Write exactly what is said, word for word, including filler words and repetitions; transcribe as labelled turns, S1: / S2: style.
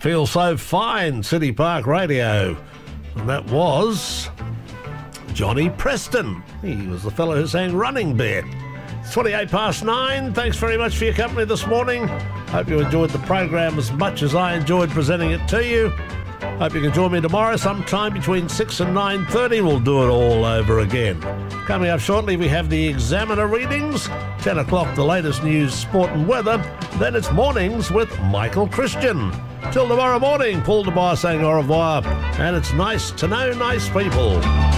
S1: Feel So Fine, City Park Radio. And that was Johnny Preston. He was the fellow who sang Running Bear. It's twenty-eight past nine. Thanks very much for your company this morning. Hope you enjoyed the program as much as I enjoyed presenting it to you. Hope you can join me tomorrow sometime between six and nine thirty. We'll do it all over again. Coming up shortly, we have the Examiner readings. ten o'clock, the latest news, sport and weather. Then it's Mornings with Michael Christian. Till tomorrow morning, Paul DeBar saying au revoir. And it's nice to know nice people.